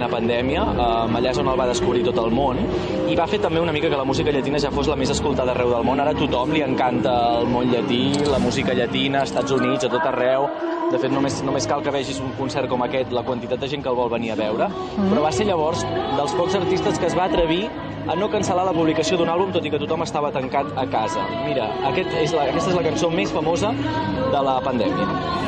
plena pandèmia, allà és on el va descobrir tot el món, i va fer també una mica que la música llatina ja fos la més escoltada arreu del món. Ara a tothom li encanta el món llatí, la música llatina, als Estats Units, a tot arreu. De fet, només cal que vegis un concert com aquest, la quantitat de gent que el vol venir a veure. Però va ser llavors dels pocs artistes que es va atrevir a no cancel·lar la publicació d'un àlbum, tot i que tothom estava tancat a casa. Mira, aquesta és la cançó més famosa de la pandèmia.